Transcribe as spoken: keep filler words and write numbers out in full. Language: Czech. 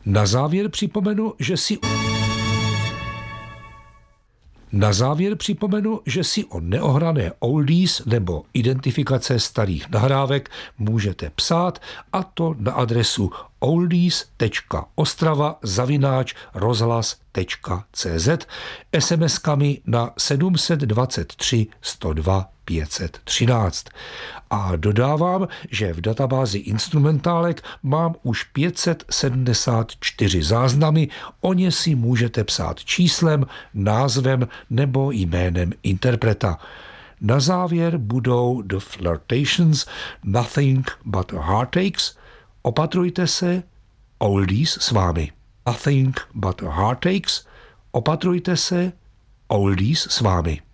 Na závěr připomenu, že si... Na závěr připomenu, že si o neohrané oldies nebo identifikace starých nahrávek můžete psát, a to na adresu oldies tečka ostrava zavináč rozhlas tečka cé zet, esemeskami na sedm dva tři, sto dva, pět set třináct. A dodávám, že v databázi instrumentálek mám už pět set sedmdesát čtyři záznamy, o ně si můžete psát číslem, názvem nebo jménem interpreta. Na závěr budou The Flirtations, Nothing But Heartaches, Opatrujte se, oldies s vámi. Nothing But Heartaches, Opatrujte se, oldies s vámi.